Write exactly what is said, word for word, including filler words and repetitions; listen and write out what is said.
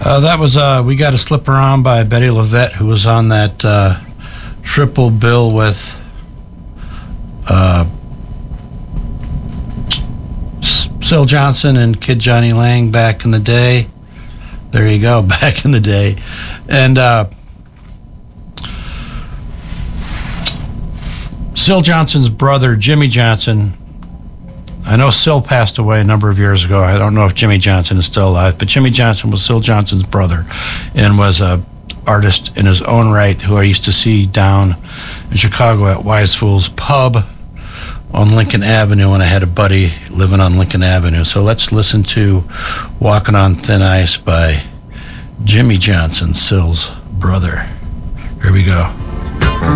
Uh, that was uh, We Got to Slip Around by Betty LaVette, who was on that uh, triple bill with uh, Syl Johnson and Kid Johnny Lang back in the day. There you go, back in the day. And uh, Syl Johnson's brother, Jimmy Johnson, I know Syl passed away a number of years ago. I don't know if Jimmy Johnson is still alive, but Jimmy Johnson was Syl Johnson's brother and was a artist in his own right who I used to see down in Chicago at Wise Fools Pub on Lincoln Avenue when I had a buddy living on Lincoln Avenue. So let's listen to Walking on Thin Ice by Jimmy Johnson, Syl's brother. Here we go.